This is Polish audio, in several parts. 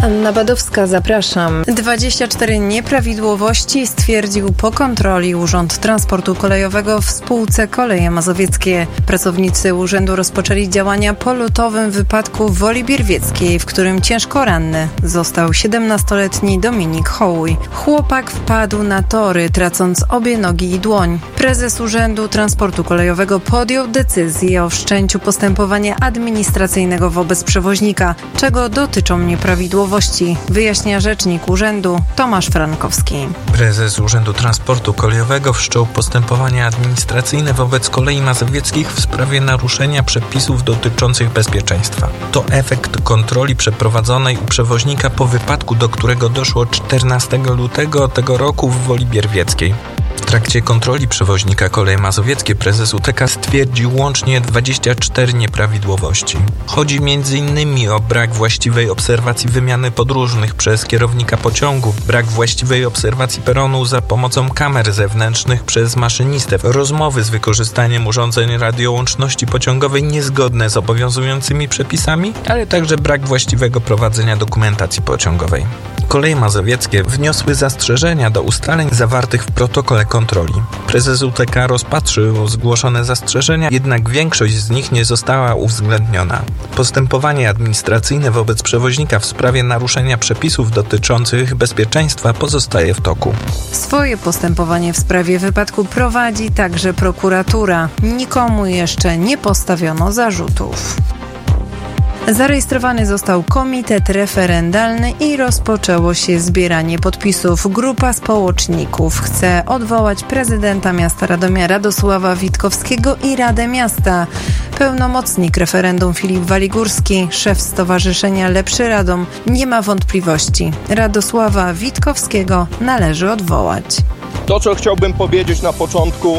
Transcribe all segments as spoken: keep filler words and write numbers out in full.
Anna Badowska, zapraszam. dwadzieścia cztery nieprawidłowości stwierdził po kontroli Urząd Transportu Kolejowego w spółce Koleje Mazowieckie. Pracownicy urzędu rozpoczęli działania po lutowym wypadku w Woli Bierwieckiej, w którym ciężko ranny został siedemnastoletni Dominik Hołuj. Chłopak wpadł na tory, tracąc obie nogi i dłoń. Prezes Urzędu Transportu Kolejowego podjął decyzję o wszczęciu postępowania administracyjnego wobec przewoźnika. Czego dotyczą nieprawidłowości? Wyjaśnia rzecznik urzędu Tomasz Frankowski. Prezes Urzędu Transportu Kolejowego wszczął postępowanie administracyjne wobec Kolei Mazowieckich w sprawie naruszenia przepisów dotyczących bezpieczeństwa. To efekt kontroli przeprowadzonej u przewoźnika po wypadku, do którego doszło czternastego lutego tego roku w Woli Bierwieckiej. W trakcie kontroli przewoźnika Koleje Mazowieckie prezes U T K stwierdził łącznie dwadzieścia cztery nieprawidłowości. Chodzi między innymi o brak właściwej obserwacji wymiany podróżnych przez kierownika pociągu, brak właściwej obserwacji peronu za pomocą kamer zewnętrznych przez maszynistę, rozmowy z wykorzystaniem urządzeń radiołączności pociągowej niezgodne z obowiązującymi przepisami, ale także brak właściwego prowadzenia dokumentacji pociągowej. Koleje Mazowieckie wniosły zastrzeżenia do ustaleń zawartych w protokole kontroli. Prezes U T K rozpatrzył zgłoszone zastrzeżenia, jednak większość z nich nie została uwzględniona. Postępowanie administracyjne wobec przewoźnika w sprawie naruszenia przepisów dotyczących bezpieczeństwa pozostaje w toku. Swoje postępowanie w sprawie wypadku prowadzi także prokuratura. Nikomu jeszcze nie postawiono zarzutów. Zarejestrowany został komitet referendalny i rozpoczęło się zbieranie podpisów. Grupa społeczników chce odwołać prezydenta miasta Radomia Radosława Witkowskiego i Radę Miasta. Pełnomocnik referendum Filip Waligórski, szef Stowarzyszenia Lepszy Radom, nie ma wątpliwości. Radosława Witkowskiego należy odwołać. To, co chciałbym powiedzieć na początku,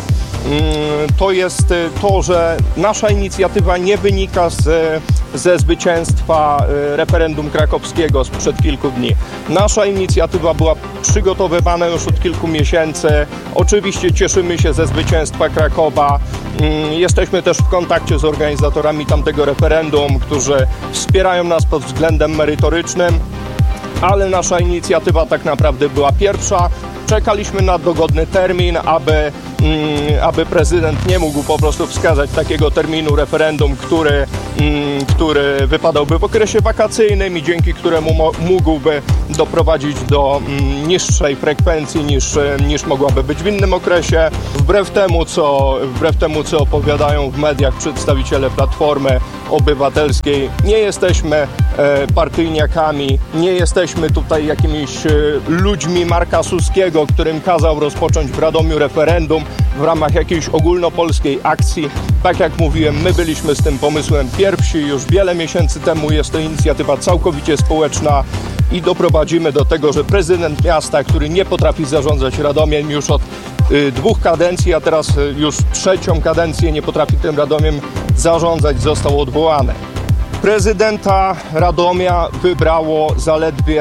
to jest to, że nasza inicjatywa nie wynika z, ze zwycięstwa referendum krakowskiego sprzed kilku dni. Nasza inicjatywa była przygotowywana już od kilku miesięcy. Oczywiście cieszymy się ze zwycięstwa Krakowa. Jesteśmy też w kontakcie z organizatorami tamtego referendum, którzy wspierają nas pod względem merytorycznym, ale nasza inicjatywa tak naprawdę była pierwsza. Czekaliśmy na dogodny termin, aby, mm, aby prezydent nie mógł po prostu wskazać takiego terminu referendum, który, mm, który wypadałby w okresie wakacyjnym i dzięki któremu mo- mógłby doprowadzić do mm, niższej frekwencji niż, niż mogłaby być w innym okresie. Wbrew temu, co, wbrew temu, co opowiadają w mediach przedstawiciele Platformy Obywatelskiej, nie jesteśmy e, partyjniakami, nie jesteśmy tutaj jakimiś e, ludźmi Marka Suskiego, którym kazał rozpocząć w Radomiu referendum w ramach jakiejś ogólnopolskiej akcji. Tak jak mówiłem, my byliśmy z tym pomysłem pierwsi już wiele miesięcy temu. Jest to inicjatywa całkowicie społeczna i doprowadzimy do tego, że prezydent miasta, który nie potrafi zarządzać Radomiem już od y, dwóch kadencji, a teraz y, już trzecią kadencję nie potrafi tym Radomiem zarządzać, został odwołany. Prezydenta Radomia wybrało zaledwie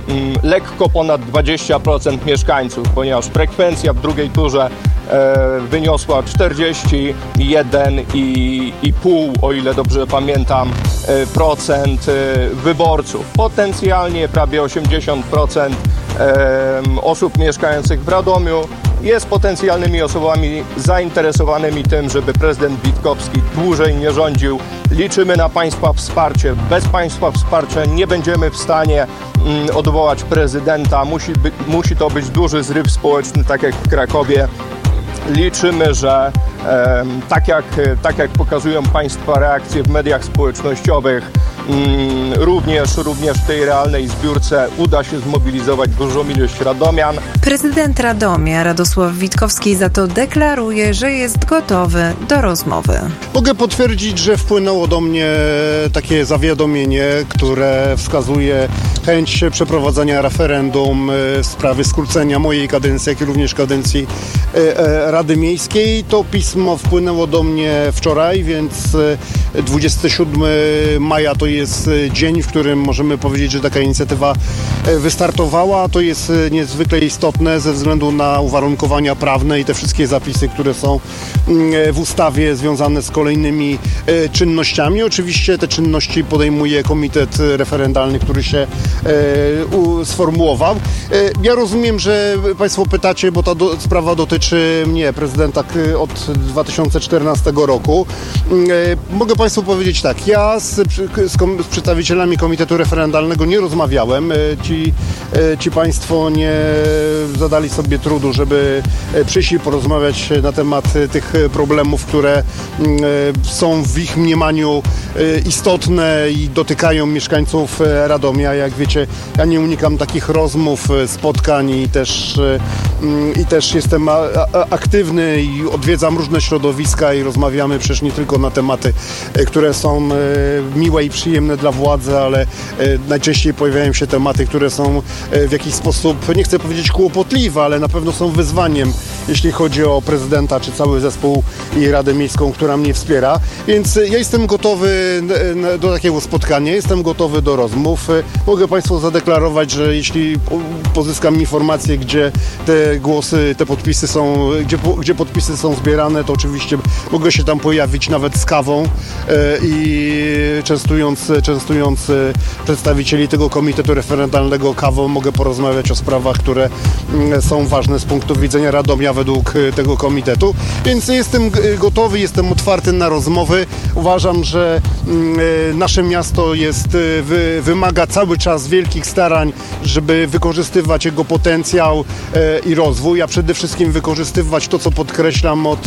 lekko ponad dwadzieścia procent mieszkańców, ponieważ frekwencja w drugiej turze e, wyniosła czterdzieści jeden i pół, o ile dobrze pamiętam, e, procent e, wyborców. Potencjalnie prawie osiemdziesiąt procent e, osób mieszkających w Radomiu jest potencjalnymi osobami zainteresowanymi tym, żeby prezydent Witkowski dłużej nie rządził. Liczymy na Państwa wsparcie. Bez Państwa wsparcia nie będziemy w stanie mm, odwołać prezydenta. Musi, by, musi to być duży zryw społeczny, tak jak w Krakowie. Liczymy, że e, tak, jak, tak jak pokazują Państwa reakcje w mediach społecznościowych, mm, również, również w tej realnej zbiórce uda się zmobilizować dużą ilość radomian. Prezydent Radomia Radosław Witkowski za to deklaruje, że jest gotowy do rozmowy. Mogę potwierdzić, że wpłynęło do mnie takie zawiadomienie, które wskazuje chęć przeprowadzenia referendum w sprawie skrócenia mojej kadencji, jak i również kadencji Rady Miejskiej. To pismo wpłynęło do mnie wczoraj, więc dwudziestego siódmego maja to jest dzień, w którym możemy powiedzieć, że taka inicjatywa wystartowała. To jest niezwykle istotne ze względu na uwarunkowania prawne i te wszystkie zapisy, które są w ustawie związane z kolejnymi czynnościami. Oczywiście te czynności podejmuje komitet referendalny, który się sformułował. Ja rozumiem, że Państwo pytacie, bo ta do, sprawa dotyczy mnie, prezydenta, od dwa tysiące czternastego roku. Mogę Państwu powiedzieć tak, ja z, z, kom, z przedstawicielami komitetu referendalnego nie rozmawiałem. Ci, ci Państwo nie zadali sobie trudu, żeby przyjść i porozmawiać na temat tych problemów, które są w ich mniemaniu istotne i dotykają mieszkańców Radomia. Jak wiecie, ja nie unikam takich rozmów, spotkań i też, i też jestem aktywny i odwiedzam różne środowiska i rozmawiamy przecież nie tylko na tematy, które są miłe i przyjemne dla władzy, ale najczęściej pojawiają się tematy, które są w jakiś sposób, nie chcę powiedzieć kłopotliwe, ale na pewno są wyzwaniem, jeśli chodzi o prezydenta czy cały zespół i Radę Miejską, która mnie wspiera. Więc ja jestem gotowy do takiego spotkania, jestem gotowy do rozmów. Mogę Państwu zadeklarować, że jeśli pozyskam informacje, gdzie te głosy, te podpisy są, gdzie, gdzie podpisy są zbierane, to oczywiście mogę się tam pojawić nawet z kawą i częstując, częstując przedstawicieli tego komitetu referendalnego kawą, mogę porozmawiać o sprawach, które są ważne z punktu widzenia Radomia według tego komitetu. Więc jestem gotowy, jestem otwarty na rozmowy. Uważam, że nasze miasto jest, wymaga cały czas wielkich starań, żeby wykorzystywać jego potencjał i rozwój, a przede wszystkim wykorzystywać to, co podkreślam od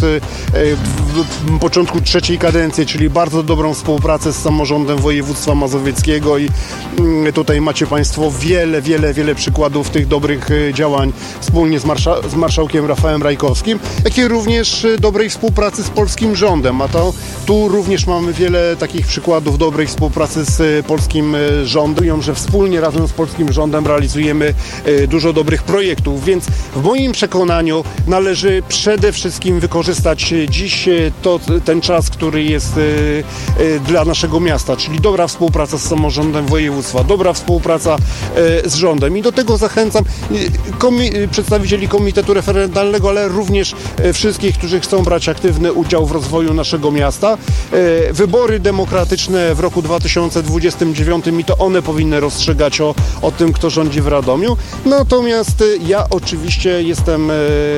początku trzeciej kadencji, czyli bardzo dobrą współpracę z samorządem województwa mazowieckiego i tutaj macie Państwo wiele, wiele, wiele przykładów tych dobrych działań wspólnie z, marsza- z marszałkiem Rafałem Rajkowskim, jak i również dobrej współpracy z polskim rządem, a to tu również mamy wiele takich przykładów dobrej współpracy z polskim rządem, że wspólnie razem z polskim rządem realizujemy dużo dobrych projektów, więc w moim przekonaniu należy przede wszystkim wykorzystać dziś to, ten czas, który jest dla naszego miasta, czyli dobra współpraca z samorządem województwa, dobra współpraca z rządem i do tego zachęcam komi- przedstawicieli Komitetu Referendalnego, ale również wszystkich, którzy chcą brać aktywny udział w rozwoju naszego miasta. Wybory demokratyczne w roku dwa tysiące dwudziestym dziewiątym i to one powinny rozstrzygać o, o tym, kto rządzi w Radomiu. Natomiast ja oczywiście jestem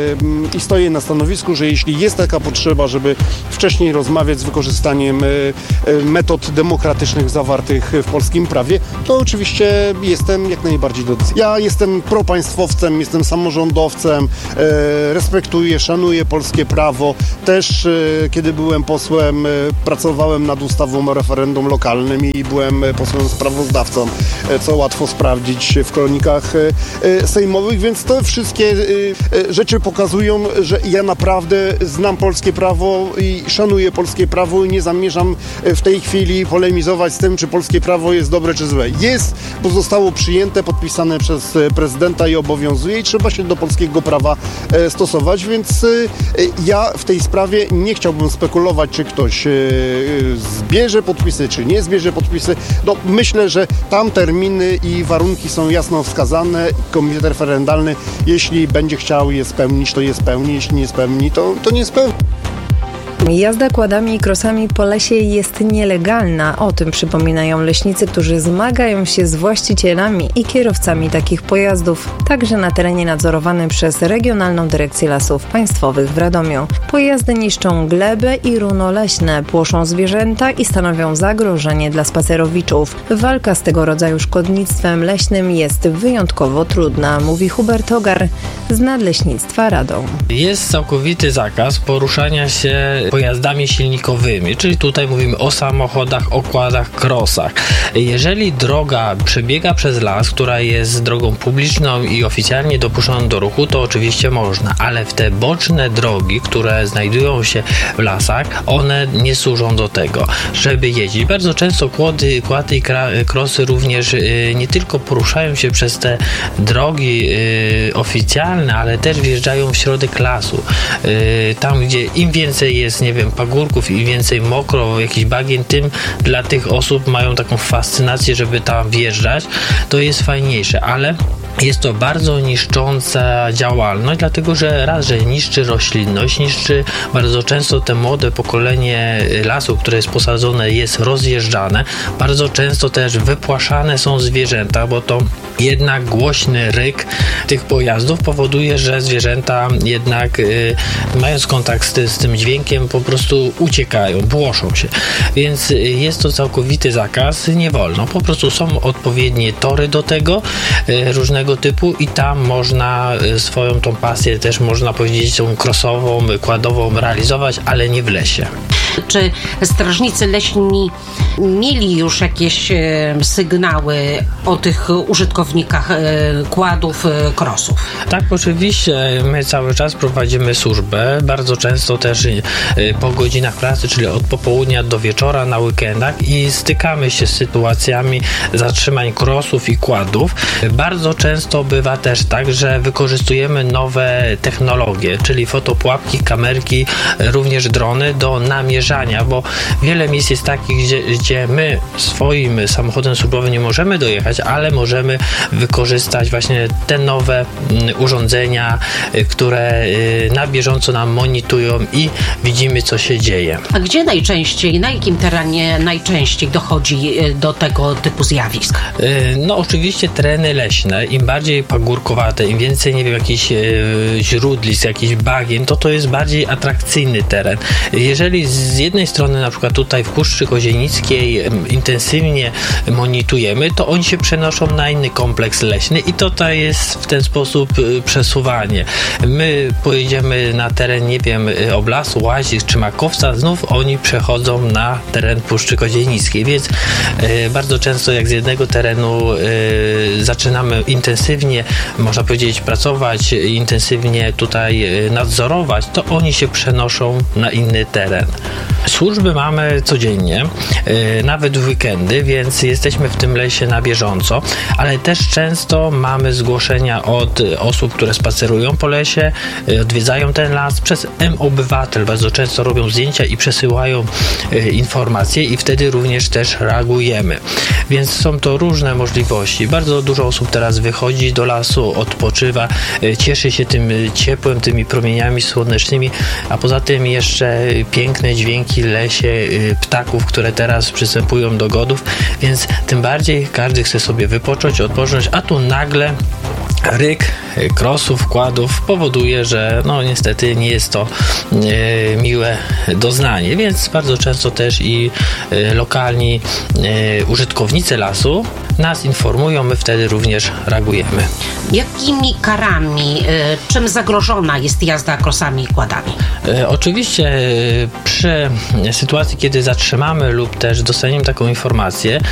i stoję na stanowisku, że jeśli jest taka potrzeba, żeby wcześniej rozmawiać z wykorzystaniem metod demokratycznych zawartych w polskim prawie, to oczywiście jestem jak najbardziej do dyskusji. Ja jestem propaństwowcem, jestem samorządowcem, respektuję, szanuję polskie prawo. Też kiedy byłem posłem, pracowałem nad ustawą o referendum lokalnym i byłem posłem sprawozdawcą, co łatwo sprawdzić w kronikach sejmowych, więc te wszystkie rzeczy pokazują, że ja naprawdę znam polskie prawo i szanuję polskie prawo i nie zamierzam w tej chwili polemizować z tym, czy polskie prawo jest dobre czy złe. Jest, bo zostało przyjęte, podpisane przez prezydenta i obowiązuje i trzeba się do polskiego prawa stosować, więc ja w tej sprawie nie chciałbym spekulować, czy ktoś zbierze podpisy, czy nie zbierze podpisy. No, myślę, że tam terminy i warunki są jasno wskazane. Komitet referendalny, jeśli będzie chciał je spełnić, to je spełni, jeśli nie spełni, to, to nie spełni. Jazda kładami i krosami po lesie jest nielegalna. O tym przypominają leśnicy, którzy zmagają się z właścicielami i kierowcami takich pojazdów, także na terenie nadzorowanym przez Regionalną Dyrekcję Lasów Państwowych w Radomiu. Pojazdy niszczą glebę i runo leśne, płoszą zwierzęta i stanowią zagrożenie dla spacerowiczów. Walka z tego rodzaju szkodnictwem leśnym jest wyjątkowo trudna, mówi Hubert Ogar z Nadleśnictwa Radom. Jest całkowity zakaz poruszania się pojazdami silnikowymi, czyli tutaj mówimy o samochodach, okładach, krosach. Jeżeli droga przebiega przez las, która jest drogą publiczną i oficjalnie dopuszczoną do ruchu, to oczywiście można, ale w te boczne drogi, które znajdują się w lasach, one nie służą do tego, żeby jeździć. Bardzo często kłody, kłady i krosy również y, nie tylko poruszają się przez te drogi y, oficjalne, ale też wjeżdżają w środek lasu. Y, tam, gdzie im więcej jest nie wiem, pagórków i więcej mokro, jakiś bagien, tym dla tych osób mają taką fascynację, żeby tam wjeżdżać, to jest fajniejsze, ale jest to bardzo niszcząca działalność, dlatego że raz, że niszczy roślinność, niszczy bardzo często te młode pokolenie lasu, które jest posadzone, jest rozjeżdżane. Bardzo często też wypłaszane są zwierzęta, bo to jednak głośny ryk tych pojazdów powoduje, że zwierzęta jednak y, mając kontakt z, z tym dźwiękiem po prostu uciekają, błoszą się. Więc y, jest to całkowity zakaz, nie wolno. Po prostu są odpowiednie tory do tego, y, różnego typu i tam można y, swoją tą pasję też można powiedzieć tą krosową, kładową realizować, ale nie w lesie. Czy strażnicy leśni mieli już jakieś e, sygnały o tych użytkownikach e, kładów, e, krosów? Tak, oczywiście. My cały czas prowadzimy służbę. Bardzo często też e, po godzinach pracy, czyli od popołudnia do wieczora na weekendach i stykamy się z sytuacjami zatrzymań krosów i kładów. Bardzo często bywa też tak, że wykorzystujemy nowe technologie, czyli fotopułapki, kamerki, również drony do namierzania, bo wiele miejsc jest takich, gdzie, gdzie my swoim samochodem służbowym nie możemy dojechać, ale możemy wykorzystać właśnie te nowe urządzenia, które na bieżąco nam monitorują i widzimy, co się dzieje. A gdzie najczęściej, na jakim terenie najczęściej dochodzi do tego typu zjawisk? No oczywiście tereny leśne, im bardziej pagórkowate, im więcej, nie wiem, jakichś źródlisk, jakichś bagien, to to jest bardziej atrakcyjny teren. Jeżeli z jednej strony na przykład tutaj w Puszczy Kozienickiej intensywnie monitorujemy, to oni się przenoszą na inny kompleks leśny i to, to jest w ten sposób przesuwanie. My pojedziemy na teren, nie wiem, Oblasu, Łazisk czy Makowca, znów oni przechodzą na teren Puszczy Kozienickiej, więc e, bardzo często jak z jednego terenu e, zaczynamy intensywnie, można powiedzieć, pracować, intensywnie tutaj nadzorować, to oni się przenoszą na inny teren. Służby mamy codziennie, yy, nawet w weekendy, więc jesteśmy w tym lesie na bieżąco, ale też często mamy zgłoszenia od osób, które spacerują po lesie, yy, odwiedzają ten las, przez M-Obywatel bardzo często robią zdjęcia i przesyłają yy, informacje i wtedy również też reagujemy. Więc są to różne możliwości. Bardzo dużo osób teraz wychodzi do lasu, odpoczywa, yy, cieszy się tym ciepłem, tymi promieniami słonecznymi, a poza tym jeszcze piękne dźwięki lesie, ptaków, które teraz przystępują do godów, więc tym bardziej każdy chce sobie wypocząć, odpocząć, a tu nagle ryk krosów, kładów powoduje, że no niestety nie jest to e, miłe doznanie, więc bardzo często też i e, lokalni e, użytkownicy lasu nas informują, my wtedy również reagujemy. Jakimi karami, e, czym zagrożona jest jazda krosami i kładami? E, oczywiście e, przy sytuacji, kiedy zatrzymamy lub też dostaniemy taką informację,